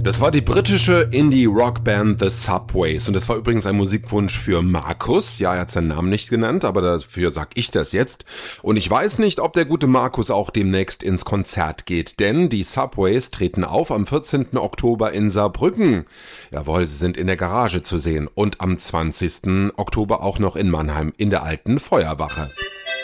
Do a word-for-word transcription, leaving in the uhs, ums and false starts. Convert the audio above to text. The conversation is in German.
Das war die britische Indie-Rockband The Subways und das war übrigens ein Musikwunsch für Markus. Ja, er hat seinen Namen nicht genannt, aber dafür sag ich das jetzt. Und ich weiß nicht, ob der gute Markus auch demnächst ins Konzert geht, denn die Subways treten auf am vierzehnten Oktober in Saarbrücken. Jawohl, sie sind in der Garage zu sehen und am zwanzigsten Oktober auch noch in Mannheim in der alten Feuerwache.